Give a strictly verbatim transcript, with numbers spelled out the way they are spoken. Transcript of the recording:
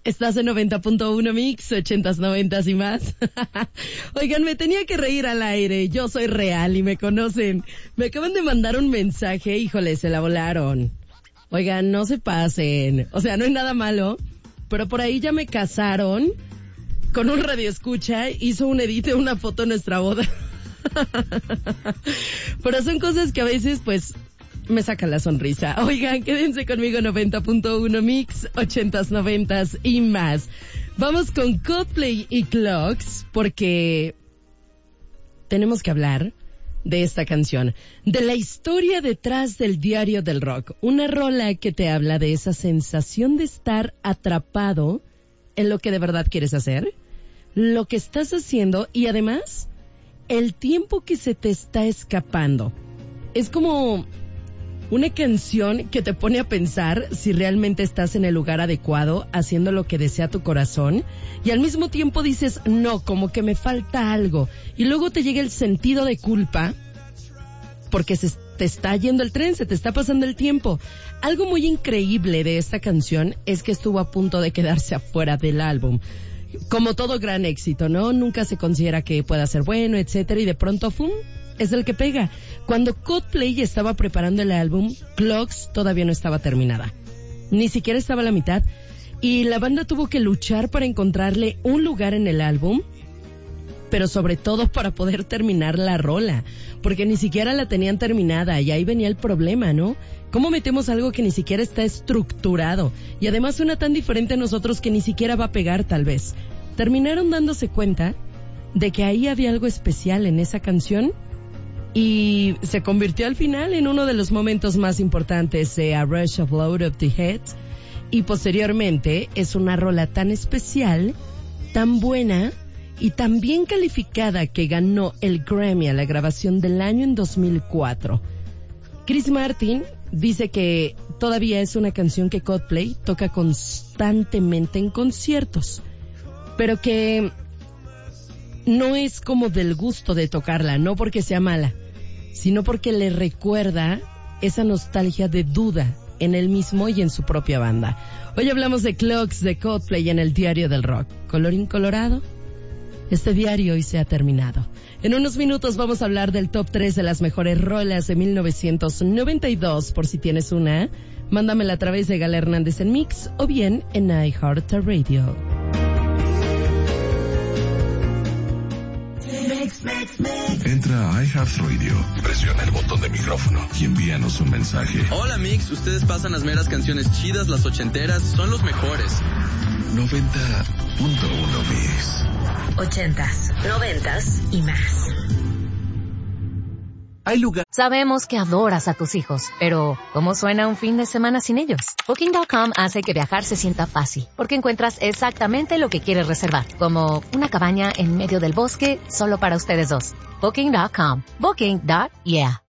Estás en noventa punto uno Mix, ochentas, noventas y más. Oigan, me tenía que reír al aire. Yo soy real y me conocen. Me acaban de mandar un mensaje, híjole, se la volaron. Oigan, no se pasen. O sea, no es nada malo, pero por ahí ya me casaron con un radioescucha. Hizo un edit de una foto en nuestra boda. Pero son cosas que a veces, pues, me sacan la sonrisa. Oigan, quédense conmigo, noventa punto uno Mix, ochentas, noventas y más. Vamos con Coldplay y Clocks, porque tenemos que hablar de esta canción, de la historia detrás del diario del rock. Una rola que te habla de esa sensación de estar atrapado en lo que de verdad quieres hacer, lo que estás haciendo y además el tiempo que se te está escapando. Es como una canción que te pone a pensar si realmente estás en el lugar adecuado, haciendo lo que desea tu corazón, y al mismo tiempo dices, no, como que me falta algo. Y luego te llega el sentido de culpa, porque se te está yendo el tren, se te está pasando el tiempo. Algo muy increíble de esta canción es que estuvo a punto de quedarse afuera del álbum. Como todo gran éxito, ¿no? Nunca se considera que pueda ser bueno, etcétera, y de pronto, ¡fum!, es el que pega. Cuando Coldplay estaba preparando el álbum, Clocks todavía no estaba terminada. Ni siquiera estaba a la mitad. Y la banda tuvo que luchar para encontrarle un lugar en el álbum, pero sobre todo para poder terminar la rola, porque ni siquiera la tenían terminada y ahí venía el problema, ¿no? ¿Cómo metemos algo que ni siquiera está estructurado? Y además suena tan diferente a nosotros que ni siquiera va a pegar, tal vez. Terminaron dándose cuenta de que ahí había algo especial en esa canción y se convirtió al final en uno de los momentos más importantes de A Rush of Load of the Head, y posteriormente es una rola tan especial, tan buena y tan bien calificada que ganó el Grammy a la grabación del año en dos mil cuatro. Chris Martin dice que todavía es una canción que Coldplay toca constantemente en conciertos, pero que no es como del gusto de tocarla, no porque sea mala, sino porque le recuerda esa nostalgia de duda en él mismo y en su propia banda. Hoy hablamos de Clocks de Coldplay en el diario del rock. Colorín colorado, este diario hoy se ha terminado. En unos minutos vamos a hablar del top tres de las mejores rolas de mil novecientos noventa y dos. Por si tienes una, mándamela a través de Gala Hernández en Mix o bien en iHeartRadio. Entra a iHeartRadio, presiona el botón de micrófono y envíanos un mensaje. Hola Mix, ustedes pasan las meras canciones chidas, las ochenteras, son los mejores. noventa punto uno Mix. Ochentas, noventas y más. Hay lugar. Sabemos que adoras a tus hijos, pero ¿cómo suena un fin de semana sin ellos? Booking punto com hace que viajar se sienta fácil, porque encuentras exactamente lo que quieres reservar, como una cabaña en medio del bosque solo para ustedes dos. Booking punto com. Booking. Yeah.